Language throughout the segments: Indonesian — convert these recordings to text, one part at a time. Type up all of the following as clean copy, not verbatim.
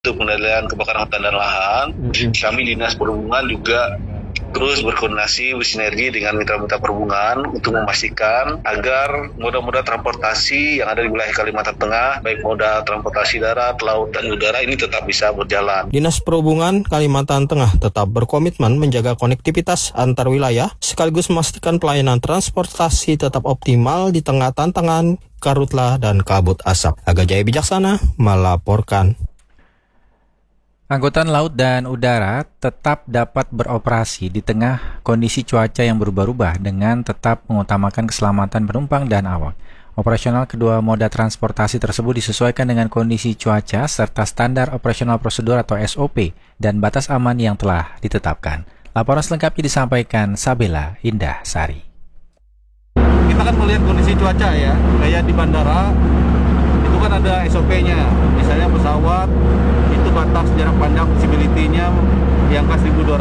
untuk pengendalian kebakaran hutan dan lahan. Kami Dinas Perhubungan juga terus berkoordinasi bersinergi dengan mitra-mitra perhubungan untuk memastikan agar moda-moda transportasi yang ada di wilayah Kalimantan Tengah, baik moda transportasi darat, laut, dan udara ini tetap bisa berjalan. Dinas Perhubungan Kalimantan Tengah tetap berkomitmen menjaga konektivitas antar wilayah sekaligus memastikan pelayanan transportasi tetap optimal di tengah tantangan karhutla dan kabut asap. Aga Jaya Bijaksana melaporkan. Angkutan laut dan udara tetap dapat beroperasi di tengah kondisi cuaca yang berubah-ubah dengan tetap mengutamakan keselamatan penumpang dan awak. Operasional kedua moda transportasi tersebut disesuaikan dengan kondisi cuaca serta standar operasional prosedur atau SOP dan batas aman yang telah ditetapkan. Laporan selengkapnya disampaikan Sabela Indah Sari. Kita kan melihat kondisi cuaca ya, kayak di bandara itu kan ada SOP-nya, misalnya pesawat itu batas jarak pandang visibility-nya di angka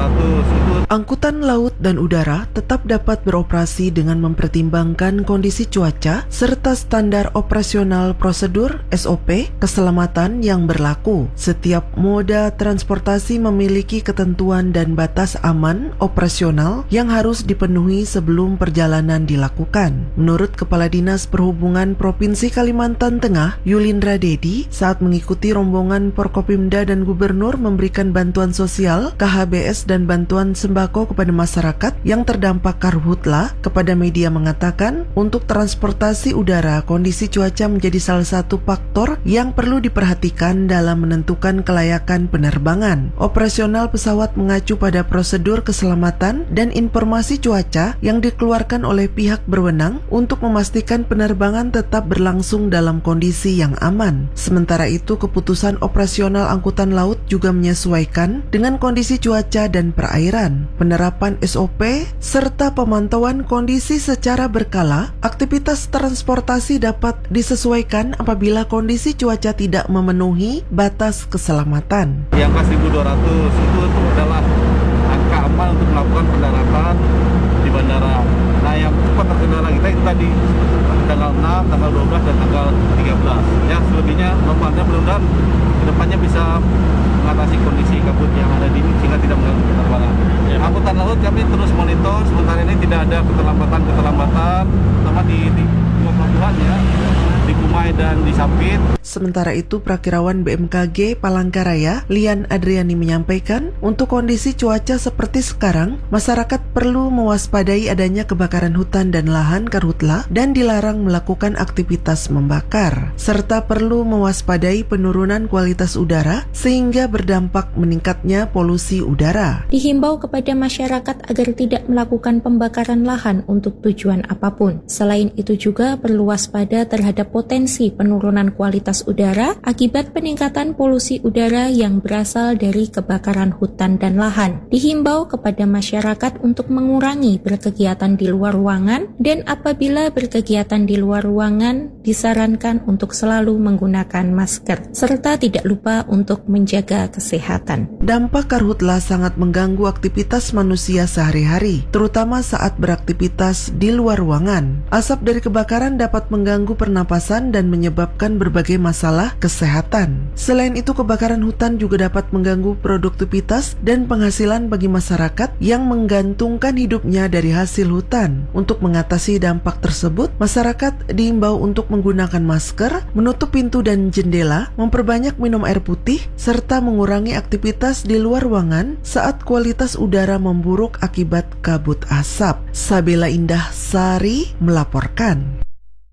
1.200. Angkutan laut dan udara tetap dapat beroperasi dengan mempertimbangkan kondisi cuaca serta standar operasional prosedur SOP keselamatan yang berlaku. Setiap moda transportasi memiliki ketentuan dan batas aman operasional yang harus dipenuhi sebelum perjalanan dilakukan. Menurut Kepala Dinas Perhubungan Provinsi Kalimantan Tengah, Yulindra Dedi, saat mengikuti rombongan Forkopimda dan Gubernur memberikan bantuan sosial, KHBS dan bantuan sembako kepada masyarakat yang terdampak karhutla, kepada media mengatakan, untuk transportasi udara, kondisi cuaca menjadi salah satu faktor yang perlu diperhatikan dalam menentukan kelayakan penerbangan. Operasional pesawat mengacu pada prosedur keselamatan dan informasi cuaca yang dikeluarkan oleh pihak berwenang untuk memastikan penerbangan tetap berlangsung dalam kondisi yang aman. Sementara itu, keputusan operasional angkutan laut juga menyesuaikan dengan kondisi cuaca dan perairan. Penerapan SOP serta pemantauan kondisi secara berkala, aktivitas transportasi dapat disesuaikan apabila kondisi cuaca tidak memenuhi batas keselamatan. Di angka 1.200 itu adalah angka aman untuk melakukan pendaratan di bandara. Nah, yang cepat terkendala kita itu tadi tanggal 6, tanggal 12, dan tanggal 13. Ya, selebihnya normalnya mudah-mudahan kedepannya bisa mengatasi kondisi kabut yang ada di ini sehingga tidak mengganggu penerbangan. Angkutan laut kami terus monitor, sementara ini tidak ada keterlambatan, terutama di dua pelabuhan ya, di Kumai dan di Sampit. Sementara itu, Prakirawan BMKG Palangkaraya, Lian Adriani menyampaikan, untuk kondisi cuaca seperti sekarang, masyarakat perlu mewaspadai adanya kebakaran hutan dan lahan karhutla dan dilarang melakukan aktivitas membakar, serta perlu mewaspadai penurunan kualitas udara sehingga berdampak meningkatnya polusi udara. Dihimbau kepada masyarakat agar tidak melakukan pembakaran lahan untuk tujuan apapun. Selain itu juga perlu waspada terhadap potensi penurunan kualitas udara akibat peningkatan polusi udara yang berasal dari kebakaran hutan dan lahan. Dihimbau kepada masyarakat untuk mengurangi berkegiatan di luar ruangan dan apabila berkegiatan di luar ruangan disarankan untuk selalu menggunakan masker serta tidak lupa untuk menjaga kesehatan. Dampak karhutla sangat mengganggu aktivitas manusia sehari-hari, terutama saat beraktivitas di luar ruangan. Asap dari kebakaran dapat mengganggu pernapasan dan menyebabkan berbagai masalah kesehatan. Selain itu, kebakaran hutan juga dapat mengganggu produktivitas dan penghasilan bagi masyarakat yang menggantungkan hidupnya dari hasil hutan. Untuk mengatasi dampak tersebut, masyarakat diimbau untuk menggunakan masker, menutup pintu dan jendela, memperbanyak minum air putih, serta mengurangi aktivitas di luar ruangan saat kualitas udara memburuk akibat kabut asap. Sabela Indah Sari melaporkan.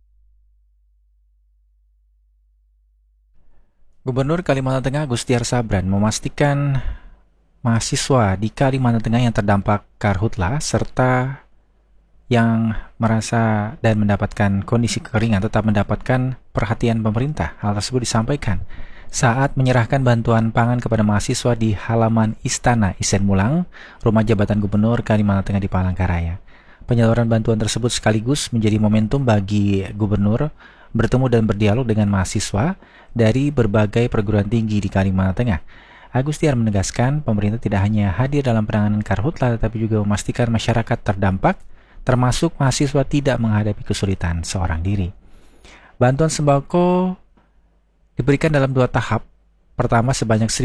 Gubernur Kalimantan Tengah Gustiar Sabran memastikan mahasiswa di Kalimantan Tengah yang terdampak karhutla serta yang merasa dan mendapatkan kondisi kekeringan tetap mendapatkan perhatian pemerintah. Hal tersebut disampaikan saat menyerahkan bantuan pangan kepada mahasiswa di halaman Istana Isen Mulang, Rumah Jabatan Gubernur Kalimantan Tengah di Palangkaraya. Penyaluran bantuan tersebut sekaligus menjadi momentum bagi gubernur bertemu dan berdialog dengan mahasiswa dari berbagai perguruan tinggi di Kalimantan Tengah. Agustiar menegaskan pemerintah tidak hanya hadir dalam penanganan karhutla tetapi juga memastikan masyarakat terdampak termasuk mahasiswa tidak menghadapi kesulitan seorang diri. Bantuan sembako diberikan dalam 2 tahap pertama sebanyak